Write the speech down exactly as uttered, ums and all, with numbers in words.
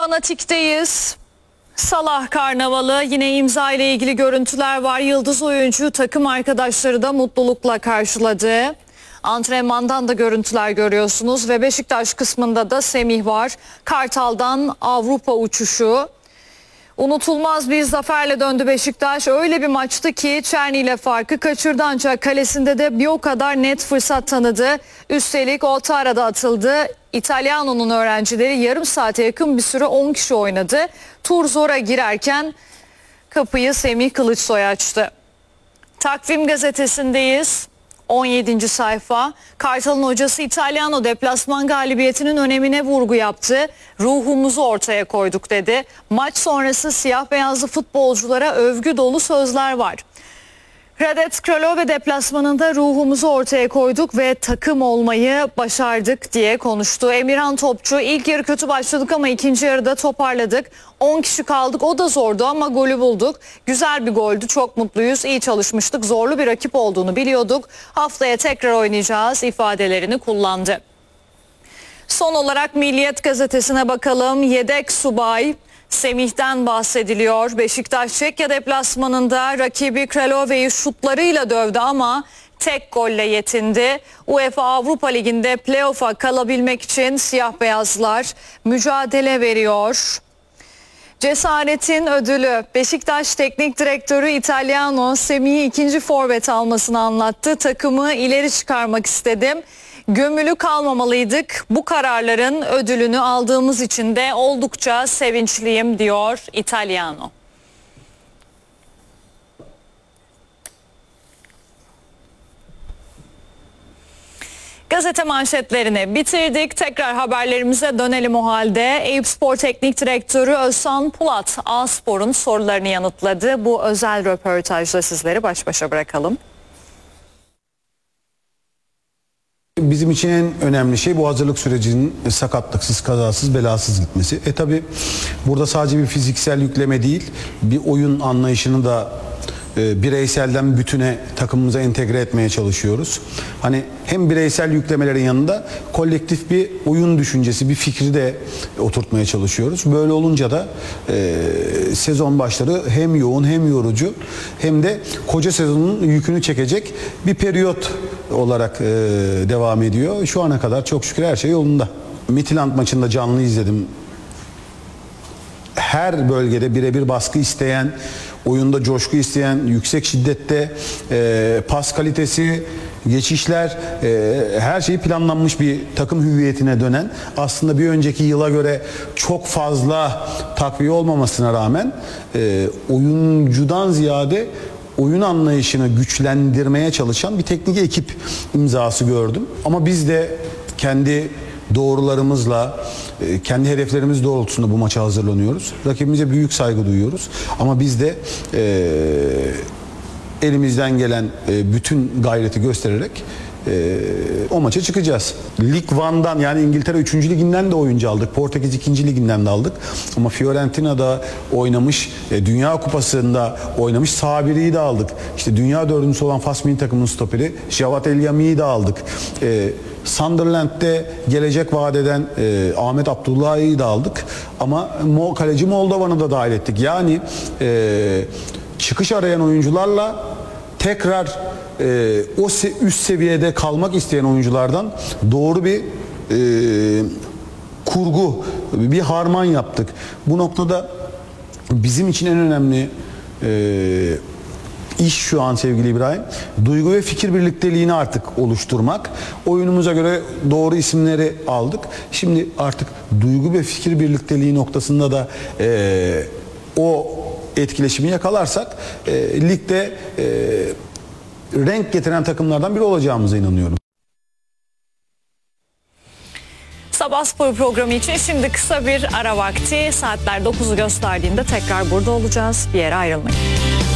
Fanatik'teyiz. Salah Karnavalı, yine imza ile ilgili görüntüler var. Yıldız oyuncu takım arkadaşları da mutlulukla karşıladı. Antrenmandan da görüntüler görüyorsunuz ve Beşiktaş kısmında da Semih var. Kartal'dan Avrupa uçuşu. Unutulmaz bir zaferle döndü Beşiktaş. Öyle bir maçtı ki Çerni ile farkı kaçırdı, ancak kalesinde de bir o kadar net fırsat tanıdı. Üstelik orta arada atıldı. İtalyano'nun öğrencileri yarım saate yakın bir süre on kişi oynadı. Tur zora girerken kapıyı Semih Kılıçsoy açtı. Takvim gazetesindeyiz. on yedinci sayfa. Kartal'ın hocası İtalyano deplasman galibiyetinin önemine vurgu yaptı. Ruhumuzu ortaya koyduk dedi. Maç sonrası siyah beyazlı futbolculara övgü dolu sözler var. Hradec Kralove deplasmanında ruhumuzu ortaya koyduk ve takım olmayı başardık diye konuştu. Emirhan Topçu, ilk yarı kötü başladık ama ikinci yarıda toparladık. on kişi kaldık, o da zordu ama golü bulduk. Güzel bir goldü, çok mutluyuz, iyi çalışmıştık, zorlu bir rakip olduğunu biliyorduk. Haftaya tekrar oynayacağız ifadelerini kullandı. Son olarak Milliyet gazetesine bakalım. Yedek subay Semih'ten bahsediliyor. Beşiktaş Çekya deplasmanında rakibi Kralove'yi şutlarıyla dövdü ama tek golle yetindi. UEFA Avrupa Ligi'nde playoff'a kalabilmek için siyah beyazlar mücadele veriyor. Cesaretin ödülü. Beşiktaş Teknik Direktörü İtalyano Semih'i ikinci forvet almasını anlattı. Takımı ileri çıkarmak istedim. Gömülü kalmamalıydık. Bu kararların ödülünü aldığımız için de oldukça sevinçliyim diyor İtalyano. Gazete manşetlerini bitirdik. Tekrar haberlerimize dönelim o halde. Eyüpspor Teknik Direktörü Özcan Pulat, A-Spor'un sorularını yanıtladı. Bu özel röportajla sizleri baş başa bırakalım. Bizim için en önemli şey bu hazırlık sürecinin sakatlıksız, kazasız, belasız gitmesi. E tabi burada sadece bir fiziksel yükleme değil, bir oyun anlayışını da e, bireyselden bütüne takımımıza entegre etmeye çalışıyoruz. Hani hem bireysel yüklemelerin yanında kolektif bir oyun düşüncesi, bir fikri de oturtmaya çalışıyoruz. Böyle olunca da e, sezon başları hem yoğun hem yorucu hem de koca sezonun yükünü çekecek bir periyot olarak e, devam ediyor. Şu ana kadar çok şükür her şey yolunda. Midtjylland maçında canlı izledim. Her bölgede birebir baskı isteyen, oyunda coşku isteyen, yüksek şiddette e, pas kalitesi, geçişler, e, her şeyi planlanmış bir takım hüviyetine dönen, aslında bir önceki yıla göre çok fazla takviye olmamasına rağmen e, oyuncudan ziyade oyun anlayışını güçlendirmeye çalışan bir teknik ekip imzası gördüm. Ama biz de kendi doğrularımızla, kendi hedeflerimiz doğrultusunda bu maça hazırlanıyoruz. Rakibimize büyük saygı duyuyoruz. Ama biz de e, elimizden gelen e, bütün gayreti göstererek e, o maça çıkacağız. Lig One'dan, yani İngiltere üçüncü liginden de oyuncu aldık. Portekiz ikinci liginden de aldık. Ama Fiorentina'da oynamış, e, Dünya Kupası'nda oynamış Sabiri'yi de aldık. İşte dünya dördüncüsü olan Fas milli takımının stoperi Javad El-Yami'yi de aldık. E, Sunderland'de gelecek vaat eden e, Ahmet Abdullah'ı da aldık. Ama Mo, kaleci Moldovan'ı da dahil ettik. Yani e, çıkış arayan oyuncularla tekrar e, o se üst seviyede kalmak isteyen oyunculardan doğru bir e, kurgu, bir harman yaptık. Bu noktada bizim için en önemli e, İş şu an sevgili İbrahim, duygu ve fikir birlikteliğini artık oluşturmak. Oyunumuza göre doğru isimleri aldık. Şimdi artık duygu ve fikir birlikteliği noktasında da e, o etkileşimi yakalarsak e, ligde e, renk getiren takımlardan biri olacağımıza inanıyorum. Sabah Spor programı için şimdi kısa bir ara vakti. Saatler dokuzu gösterdiğinde tekrar burada olacağız. Bir yere ayrılmayın.